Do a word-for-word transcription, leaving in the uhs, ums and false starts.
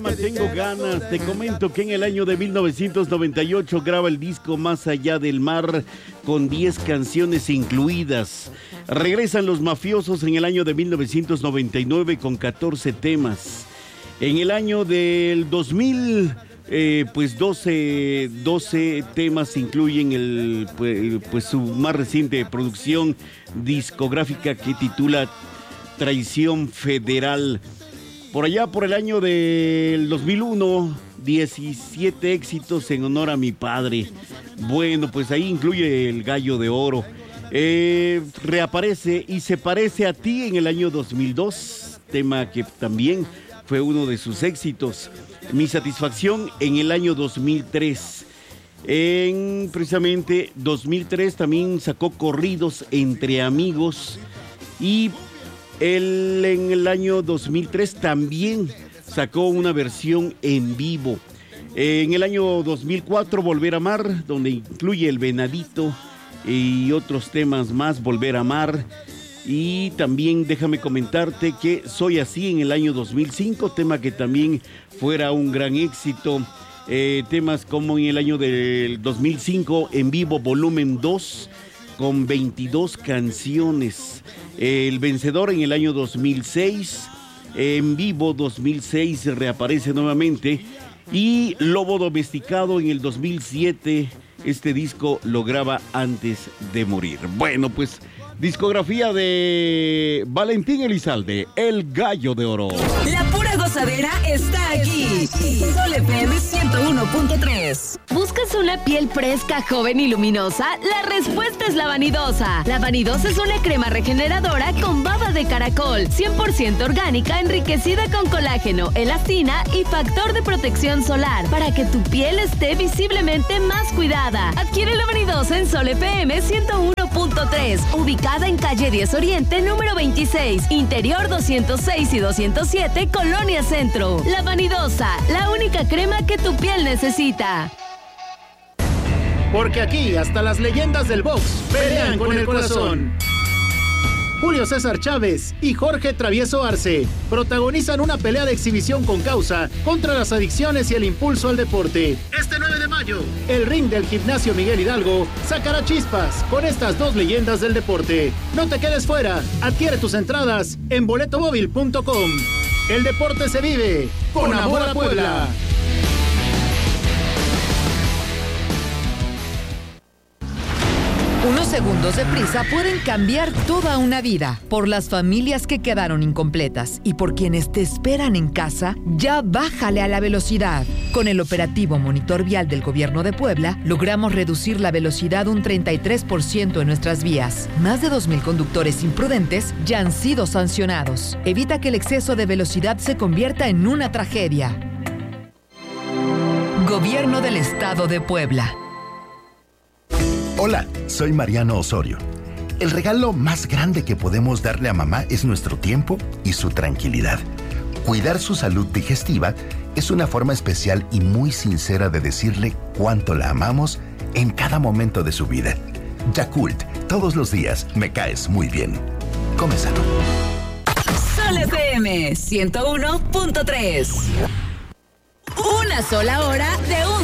Tengo ganas, te comento que en el año de mil novecientos noventa y ocho graba el disco Más Allá del Mar con diez canciones incluidas. Regresan Los Mafiosos en el año de mil novecientos noventa y nueve con catorce temas. En el año del dos mil, eh, pues doce, doce temas incluyen el, pues, pues su más reciente producción discográfica que titula Traición Federal. Por allá, por el año del dos mil uno, diecisiete éxitos en honor a mi padre. Bueno, pues ahí incluye El Gallo de Oro. Eh, reaparece Y Se Parece a Ti en el año dos mil dos, tema que también fue uno de sus éxitos. Mi Satisfacción en el año dos mil tres. En precisamente dos mil tres también sacó Corridos entre Amigos. Y Él en el año dos mil tres también sacó una versión en vivo. En el año dos mil cuatro, Volver a Amar, donde incluye El Venadito y otros temas más, Volver a Amar. Y también déjame comentarte que Soy Así en el año dos mil cinco, tema que también fuera un gran éxito. Eh, temas como en el año del dos mil cinco, En Vivo Volumen dos, con veintidós canciones. El Vencedor en el año dos mil seis, En Vivo dos mil seis reaparece nuevamente, y Lobo Domesticado en el dos mil siete, este disco lo graba antes de morir. Bueno, pues discografía de Valentín Elizalde, El Gallo de Oro. La pura gozadera está aquí. Sol F M ciento uno punto tres. ¿Buscas una piel fresca, joven y luminosa? La respuesta es la Vanidosa. La Vanidosa es una crema regeneradora con baba de caracol, cien por ciento orgánica, enriquecida con colágeno, elastina y factor de protección solar, para que tu piel esté visiblemente más cuidada. Adquiere la Vanidosa en Sol F M ciento uno punto tres, ubicada en calle diez Oriente, número veintiséis, Interior doscientos seis y doscientos siete, Colonia Centro. La Vanidosa, la única crema que tu piel necesita. Porque aquí hasta las leyendas del box pelean con el corazón. Julio César Chávez y Jorge Travieso Arce protagonizan una pelea de exhibición con causa contra las adicciones y el impulso al deporte. Este nueve de mayo, el ring del Gimnasio Miguel Hidalgo sacará chispas con estas dos leyendas del deporte. No te quedes fuera, adquiere tus entradas en boleto móvil punto com. El deporte se vive con amor a Puebla. Unos segundos de prisa pueden cambiar toda una vida. Por las familias que quedaron incompletas y por quienes te esperan en casa, ya bájale a la velocidad. Con el operativo Monitor Vial del Gobierno de Puebla, logramos reducir la velocidad un treinta y tres por ciento en nuestras vías. Más de dos mil conductores imprudentes ya han sido sancionados. Evita que el exceso de velocidad se convierta en una tragedia. Gobierno del Estado de Puebla. Hola, soy Mariano Osorio. El regalo más grande que podemos darle a mamá es nuestro tiempo y su tranquilidad. Cuidar su salud digestiva es una forma especial y muy sincera de decirle cuánto la amamos en cada momento de su vida. Yakult, todos los días me caes muy bien. Come sano. Sol F M ciento uno punto tres. Una sola hora de un